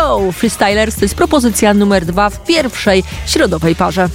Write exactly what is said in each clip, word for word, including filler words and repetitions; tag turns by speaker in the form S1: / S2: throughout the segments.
S1: Go! Freestylers to jest propozycja numer dwa w pierwszej środowej parze.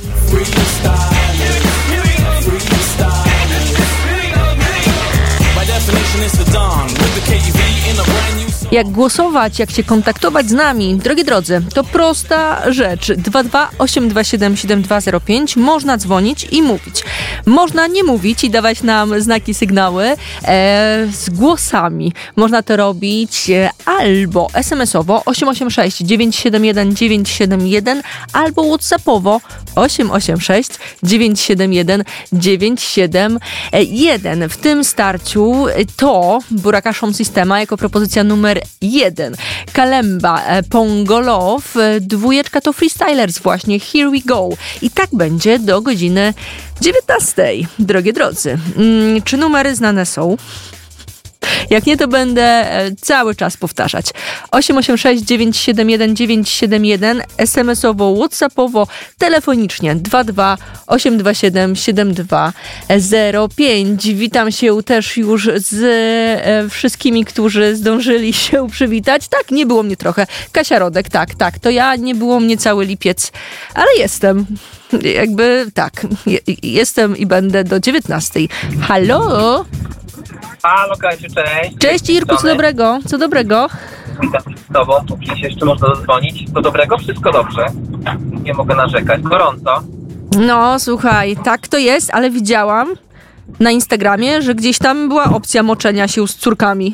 S1: Jak głosować, jak się kontaktować z nami? Drogie drodzy, to prosta rzecz. dwa dwa osiem dwa siedem siedem dwa zero pięć. Można dzwonić i mówić. Można nie mówić i dawać nam znaki, sygnały e, z głosami. Można to robić e, albo es em esowo osiem osiem sześć dziewięć siedem jeden dziewięć siedem jeden albo whatsappowo osiem osiem sześć dziewięć siedem jeden dziewięć siedem jeden. W tym starciu to Buraka Sound Systema jako propozycja numer jeden. Kalemba, Pongolow, dwójeczka to Freestylers właśnie, Here We Go. I tak będzie do godziny dziewiętnastej. Drogie drodzy, hmm, czy numery znane są? Jak nie, to będę cały czas powtarzać. osiem osiem sześć dziewięć siedem jeden dziewięć siedem jeden, es em esowo, whatsappowo, telefonicznie dwa dwa osiem dwa siedem siedem dwa zero pięć. Witam się też już z e, wszystkimi, którzy zdążyli się przywitać. Tak, nie było mnie trochę. Kasia Rodek, tak, tak, to ja, nie było mnie cały lipiec, ale jestem. Jakby tak, je, jestem i będę do dziewiętnastej. Halo?
S2: Halo Kasiu, cześć.
S1: Cześć Irku, co dobrego? Co dobrego?
S2: Witam z tobą, póki się jeszcze można zadzwonić. Co dobrego? Wszystko dobrze. Nie mogę narzekać. Gorąco.
S1: No, słuchaj, tak to jest, ale widziałam na Instagramie, że gdzieś tam była opcja moczenia się z córkami.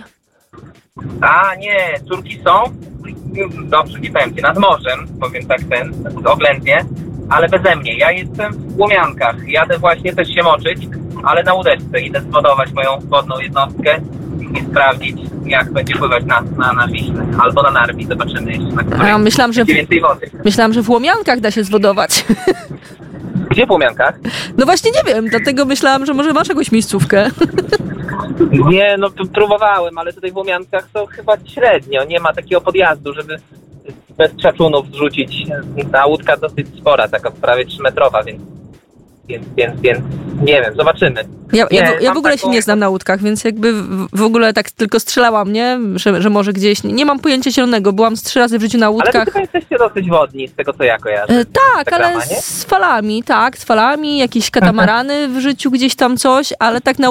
S2: A nie, córki są. Dobrze, nie powiem ci, nad morzem, powiem tak ten, oględnie, ale beze mnie. Ja jestem w Łomiankach. Jadę właśnie też się moczyć, ale na łódeczce. Idę zwodować moją wodną jednostkę i sprawdzić, jak będzie pływać na, na, na Wiśle. Albo na Narwi, zobaczymy jeszcze. Na której
S1: A, myślałam, że w,
S2: więcej wody.
S1: myślałam, że w Łomiankach da się zwodować.
S2: Gdzie w Łomiankach?
S1: No właśnie nie wiem, dlatego myślałam, że może masz jakąś miejscówkę.
S2: Nie, no próbowałem, ale tutaj w Łomiankach to chyba średnio. Nie ma takiego podjazdu, żeby bez krzaczunów zrzucić. Ta łódka dosyć spora, taka prawie trzymetrowa, więc, więc, więc, więc nie wiem, zobaczymy.
S1: Ja,
S2: nie,
S1: ja, ja w ogóle
S2: taką...
S1: się nie znam na łódkach, więc jakby w, w ogóle tak tylko strzelałam, nie? Że, że może gdzieś, nie, nie mam pojęcia zielonego, byłam z trzy razy w życiu na łódkach.
S2: Ale wy chyba jesteście dosyć wodni, z tego co ja kojarzę.
S1: E, tak, ale
S2: nie?
S1: z falami, tak, z falami, jakieś katamarany w życiu, gdzieś tam coś, ale tak na